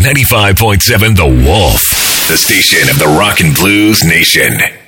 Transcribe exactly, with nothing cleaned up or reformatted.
ninety-five point seven The Wolf, the station of the Rock and Blues Nation.